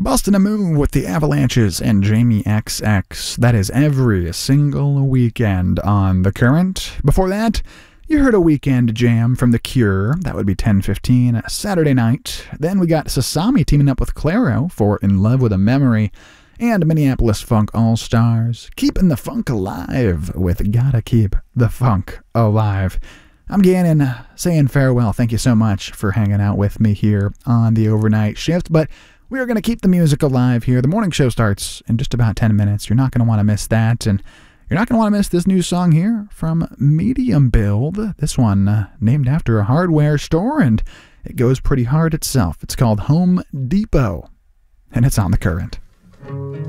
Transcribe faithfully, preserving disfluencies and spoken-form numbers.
Bustin' a Move with the Avalanches and Jamie X X. That is every single weekend on The Current. Before that, you heard a weekend jam from The Cure. That would be ten fifteen Saturday night. Then we got Sasami teaming up with Clairo for In Love with a Memory. And Minneapolis Funk All-Stars, Keeping the Funk Alive with Gotta Keep the Funk Alive. I'm Gannon, saying farewell. Thank you so much for hanging out with me here on the overnight shift, but we are going to keep the music alive here. The morning show starts in just about ten minutes. You're not going to want to miss that, and you're not going to want to miss this new song here from Medium Build. This one uh, named after a hardware store, and it goes pretty hard itself. It's called Home Depot, and it's on The Current.